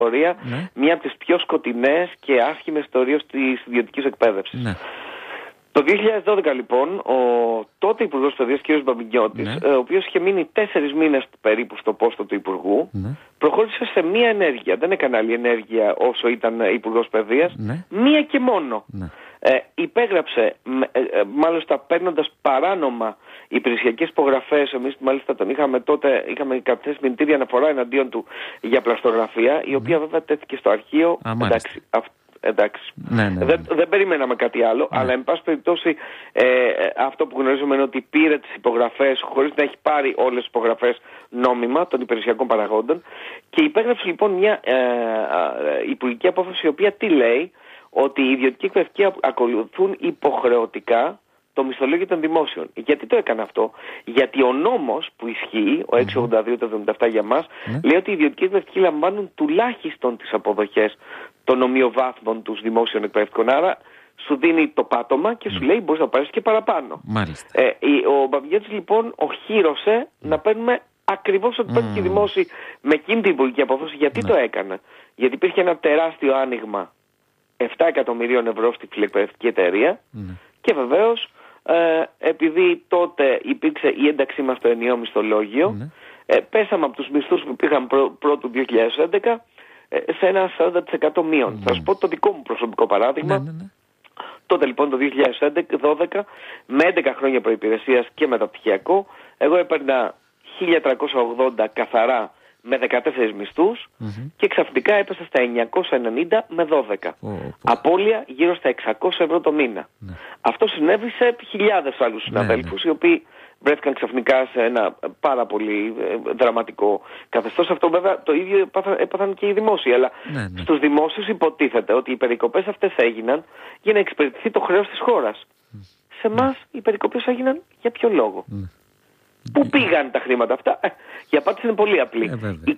ιστορία, μία από τις πιο σκοτεινές και άσχημες ιστορίες της ιδιωτικής εκπαίδευσης. Ναι. Το 2012 λοιπόν, ο τότε Υπουργός Παιδείας κ. Μπαμπινιώτης, ο οποίος είχε μείνει 4 μήνες περίπου στο πόστο του Υπουργού, προχώρησε σε μία ενέργεια. Δεν έκανε άλλη ενέργεια όσο ήταν Υπουργός Παιδείας, μία και μόνο. Υπέγραψε, μάλιστα παίρνοντας παράνομα υπηρεσιακές υπογραφές. Εμείς μάλιστα τον είχαμε τότε, είχαμε καταθέσει μηνυτήρια αναφορά εναντίον του για πλαστογραφία, η οποία βέβαια τέθηκε στο αρχείο. Εντάξει. Δεν περιμέναμε κάτι άλλο, αλλά εν πάση περιπτώσει αυτό που γνωρίζουμε είναι ότι πήρε τις υπογραφές χωρίς να έχει πάρει όλες τις υπογραφές νόμιμα των υπηρεσιακών παραγόντων και υπέγραψε λοιπόν μια υπουργική απόφαση η οποία τι λέει? Ότι οι ιδιωτικοί εκπαιδευτικοί ακολουθούν υποχρεωτικά το μισθολόγιο των δημόσιων. Γιατί το έκανε αυτό? Γιατί ο νόμος που ισχύει, ο 682-77 για μας, λέει ότι οι ιδιωτικοί εκπαιδευτικοί λαμβάνουν τουλάχιστον τις αποδοχές των ομοιοβάθμων τους δημόσιων εκπαιδευτικών. Άρα σου δίνει το πάτωμα και σου λέει μπορείς να πάρεις και παραπάνω. Ο Μπαμπινιώτης λοιπόν οχύρωσε να παίρνουμε ακριβώς ό,τι παίρνει και οι δημόσιοι με εκείνη την υπουργική απόφαση. Γιατί το έκανε? Γιατί υπήρχε ένα τεράστιο άνοιγμα 7 εκατομμυρίων ευρώ στη φιλεκπαιδευτική εταιρεία και βεβαίως επειδή τότε υπήρξε η ένταξή μας στο ενιαίο μισθολόγιο, πέσαμε από τους μισθούς που πήγαν πρώτου 2011 σε ένα 40% μείον. Θα σου πω το δικό μου προσωπικό παράδειγμα. Τότε λοιπόν το 2012 με 11 χρόνια προϋπηρεσίας και μεταπτυχιακό εγώ έπαιρνα 1.380 καθαρά με 14 μισθούς και ξαφνικά έπεσα στα 990 με 12. Απώλεια γύρω στα 600 ευρώ το μήνα. Αυτό συνέβη σε χιλιάδες άλλους συναδέλφους οι οποίοι βρέθηκαν ξαφνικά σε ένα πάρα πολύ δραματικό καθεστώς. Αυτό βέβαια το ίδιο έπαθαν και οι δημόσιοι. Αλλά στους δημόσιους υποτίθεται ότι οι περικοπές αυτές έγιναν για να εξυπηρετηθεί το χρέος της χώρας. Σε εμάς οι περικοπές έγιναν για ποιο λόγο? Πού πήγαν τα χρήματα αυτά? Η απάντηση είναι πολύ απλή.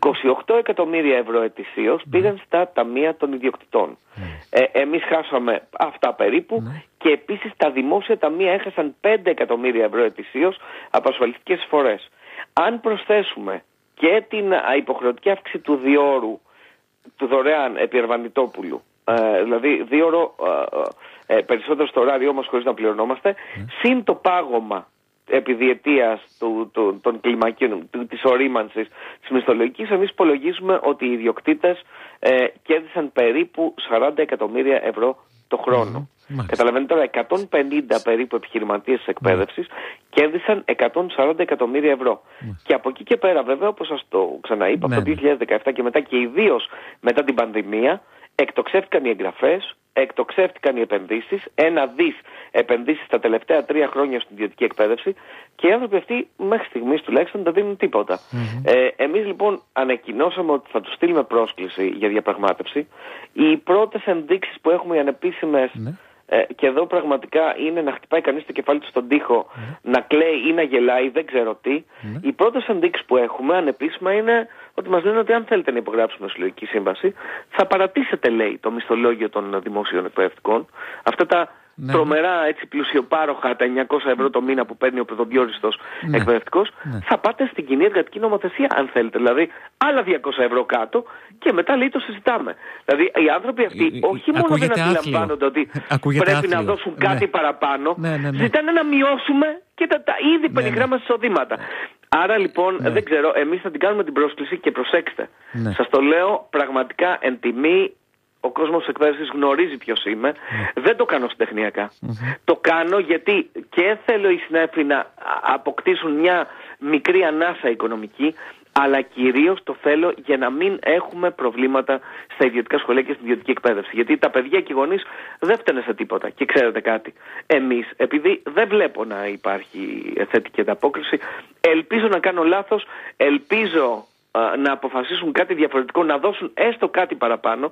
28 εκατομμύρια ευρώ ετησίως πήγαν στα ταμεία των ιδιοκτητών. Εμείς χάσαμε αυτά περίπου και επίσης τα δημόσια ταμεία έχασαν 5 εκατομμύρια ευρώ ετησίως από ασφαλιστικές εισφορές. Αν προσθέσουμε και την υποχρεωτική αύξηση του διόρου, του δωρεάν επί Ερβανιτόπουλου, δηλαδή 2 ώρο περισσότερο στο ωράριό μας χωρίς να πληρωνόμαστε, συν το πάγωμα επί διετίας των κλιμακίων, της ορίμανσης της μισθολογικής, εμείς υπολογίζουμε ότι οι ιδιοκτήτες κέρδισαν περίπου 40 εκατομμύρια ευρώ το χρόνο. Καταλαβαίνετε τώρα, 150 περίπου επιχειρηματίες της εκπαίδευσης κέρδισαν 140 εκατομμύρια ευρώ. Και από εκεί και πέρα βέβαια, όπως σας το ξαναείπα, από το 2017 και μετά και ιδίως μετά την πανδημία, εκτοξεύτηκαν οι εγγραφές, εκτοξεύτηκαν οι επενδύσεις, 1 δις επενδύσεις τα τελευταία 3 χρόνια στην ιδιωτική εκπαίδευση και οι άνθρωποι αυτοί μέχρι στιγμής τουλάχιστον δεν δίνουν τίποτα. Εμείς λοιπόν ανακοινώσαμε ότι θα τους στείλουμε πρόσκληση για διαπραγμάτευση. Οι πρώτες ενδείξεις που έχουμε οι ανεπίσημες, και εδώ πραγματικά είναι να χτυπάει κανείς το κεφάλι του στον τοίχο, να κλαίει ή να γελάει, δεν ξέρω τι. Οι πρώτες ενδείξεις που έχουμε ανεπίσημα είναι ότι μας λένε ότι αν θέλετε να υπογράψουμε συλλογική σύμβαση, θα παρατήσετε, λέει, το μισθολόγιο των δημοσίων εκπαιδευτικών. Αυτά τα τρομερά έτσι πλουσιοπάροχα, τα 900 ευρώ το μήνα που παίρνει ο πρωτοδιόριστος εκπαιδευτικός, θα πάτε στην κοινή εργατική νομοθεσία, αν θέλετε. Δηλαδή, άλλα 200 ευρώ κάτω και μετά, λέει, το συζητάμε. Δηλαδή, οι άνθρωποι αυτοί όχι μόνο δεν αντιλαμβάνονται ότι πρέπει να δώσουν κάτι παραπάνω, ζητάνε να μειώσουμε και τα ήδη πενιχρά μας εισοδήματα. Άρα λοιπόν, δεν ξέρω, εμείς θα την κάνουμε την πρόσκληση και προσέξτε. Σας το λέω πραγματικά εν τιμή. Ο κόσμος της εκπαίδευσης γνωρίζει ποιος είμαι. Δεν το κάνω συντεχνιακά. Το κάνω γιατί και θέλω οι συνάδελφοι να αποκτήσουν μια μικρή ανάσα οικονομική, αλλά κυρίως το θέλω για να μην έχουμε προβλήματα στα ιδιωτικά σχολεία και στην ιδιωτική εκπαίδευση. Γιατί τα παιδιά και οι γονείς δεν φταίνε σε τίποτα. Και ξέρετε κάτι, εμείς, επειδή δεν βλέπω να υπάρχει θετική ανταπόκριση, ελπίζω να κάνω λάθος, ελπίζω να αποφασίσουν κάτι διαφορετικό, να δώσουν έστω κάτι παραπάνω,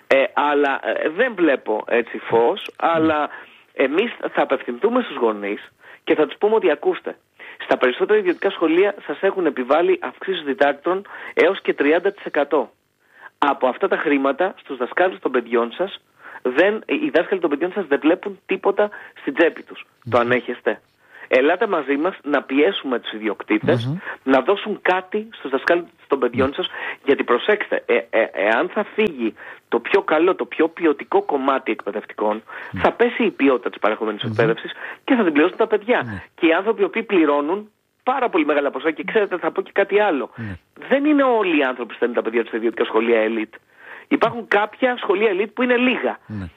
αλλά δεν βλέπω έτσι φως, αλλά εμείς θα απευθυνθούμε στους γονείς και θα τους πούμε ότι ακούστε, στα περισσότερα ιδιωτικά σχολεία σας έχουν επιβάλει αυξήσεις διδάκτρων έως και 30%. Από αυτά τα χρήματα στους δασκάλους των παιδιών σας, οι δάσκαλοι των παιδιών σας δεν βλέπουν τίποτα στην τσέπη τους. Το ανέχεστε? Ελάτε μαζί μας να πιέσουμε τους ιδιοκτήτες να δώσουν κάτι στους δασκάλους των παιδιών σας, γιατί προσέξτε, εάν θα φύγει το πιο καλό, το πιο ποιοτικό κομμάτι εκπαιδευτικών, θα πέσει η ποιότητα της παρεχόμενης εκπαίδευσης και θα την πληρώσουν τα παιδιά. Και οι άνθρωποι οι οποίοι πληρώνουν πάρα πολύ μεγάλα ποσά, και ξέρετε, θα πω και κάτι άλλο. Δεν είναι όλοι οι άνθρωποι που στέλνουν τα παιδιά τους στα ιδιωτικά σχολεία elite. Υπάρχουν κάποια σχολεία elite που είναι λίγα.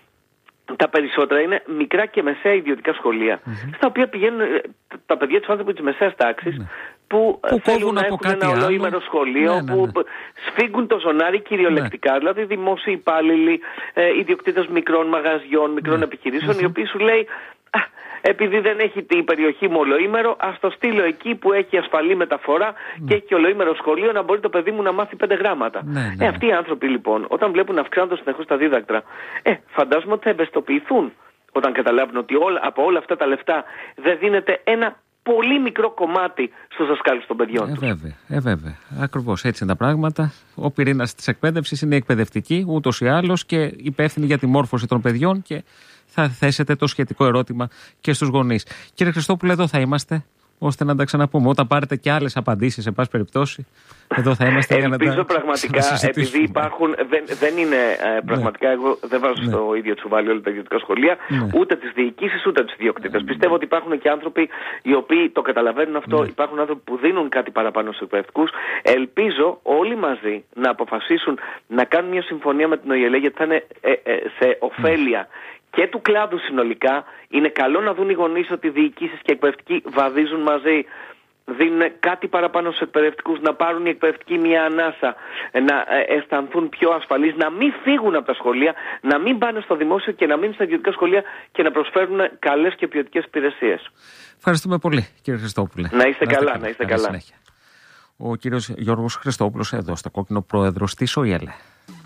Τα περισσότερα είναι μικρά και μεσαία ιδιωτικά σχολεία, στα οποία πηγαίνουν τα παιδιά τους άνθρωπους της μεσαίας τάξης, που θέλουν να έχουν ένα ολοήμερο σχολείο, που σφίγγουν το ζωνάρι κυριολεκτικά, δηλαδή δημόσιοι υπάλληλοι, ιδιοκτήτες μικρών μαγαζιών, μικρών επιχειρήσεων, οι οποίοι σου λέει, επειδή δεν έχει η περιοχή μου ολοήμερο, ας το στείλω εκεί που έχει ασφαλή μεταφορά και έχει ολοήμερο σχολείο, να μπορεί το παιδί μου να μάθει 5 γράμματα. Αυτοί οι άνθρωποι λοιπόν, όταν βλέπουν να αυξάνονται συνεχώς τα δίδακτρα, φαντάζομαι ότι θα ευαισθητοποιηθούν όταν καταλάβουν ότι από όλα αυτά τα λεφτά δεν δίνεται ένα πολύ μικρό κομμάτι στους δασκάλους των παιδιών τους. Βέβαια. Ακριβώς έτσι είναι τα πράγματα. Ο πυρήνας της εκπαίδευσης είναι η εκπαιδευτική, ούτως ή άλλως, και υπεύθυνη για τη μόρφωση των παιδιών, και θα θέσετε το σχετικό ερώτημα και στους γονείς. Κύριε Χριστόπουλε, εδώ θα είμαστε, ώστε να τα ξαναπούμε. Όταν πάρετε και άλλες απαντήσεις, σε πάση περιπτώσει, εδώ θα είμαστε για να τα ελπίζω πραγματικά, επειδή υπάρχουν, δεν είναι πραγματικά, εγώ δεν βάζω στο ίδιο τσουβάλι όλα τα ιδιωτικά σχολεία, ούτε τις διοικήσεις, ούτε τις ιδιοκτήτες. Πιστεύω ότι υπάρχουν και άνθρωποι οι οποίοι το καταλαβαίνουν αυτό, υπάρχουν άνθρωποι που δίνουν κάτι παραπάνω στους εκπαιδευτικούς. Ελπίζω όλοι μαζί να αποφασίσουν να κάνουν μια συμφωνία με την ΟΗΕ, γιατί θα είναι σε ωφέλεια και του κλάδου συνολικά. Είναι καλό να δουν οι γονείς ότι οι διοικήσεις και οι εκπαιδευτικοί βαδίζουν μαζί, δίνουν κάτι παραπάνω στους εκπαιδευτικούς, να πάρουν οι εκπαιδευτικοί μια ανάσα, να αισθανθούν πιο ασφαλείς, να μην φύγουν από τα σχολεία, να μην πάνε στο δημόσιο και να μείνουν στα ιδιωτικά σχολεία και να προσφέρουν καλές και ποιοτικές υπηρεσίες. Ευχαριστούμε πολύ, κύριε Χριστόπουλε. Να είστε καλά, να είστε καλά. Ο κύριος Γιώργος Χριστόπουλος, εδώ στο Κόκκινο, πρόεδρος της ΟΗΕ.